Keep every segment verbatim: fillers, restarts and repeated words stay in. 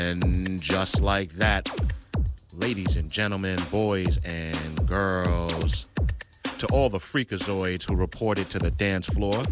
And just like that, ladies and gentlemen, boys and girls, to all the freakazoids who reported to the dance floor,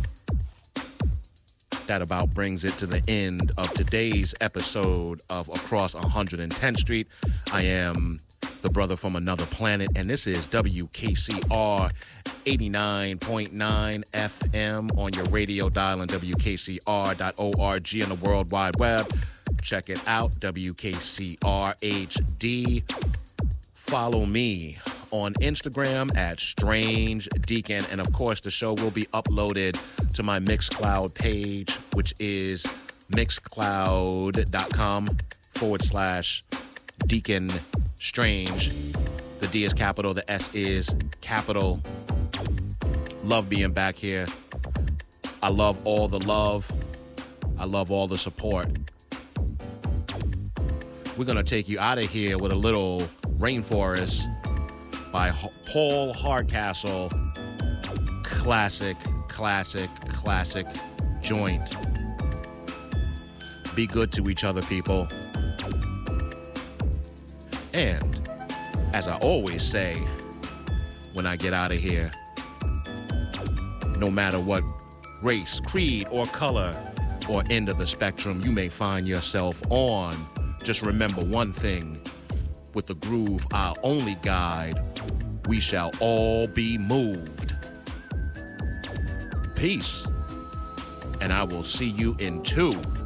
that about brings it to the end of today's episode of Across one hundred tenth Street. I am the brother from another planet, and this is W K C R eighty-nine point nine F M on your radio dial and W K C R dot org on the World Wide Web. Check it out, W K C R H D. Follow me on Instagram at Strange Deacon, and of course the show will be uploaded to my Mixcloud page, which is mixcloud.com forward slash Deacon Strange. The D is capital, the S is capital. Love being back here. I love all the love. I love all the support. We're gonna take you out of here with a little Rainforest by H- Paul Hardcastle. Classic, classic, classic joint. Be good to each other, people. And as I always say when I get out of here, no matter what race, creed, or color or end of the spectrum you may find yourself on, just remember one thing. With the groove our only guide, we shall all be moved. Peace. And I will see you in two.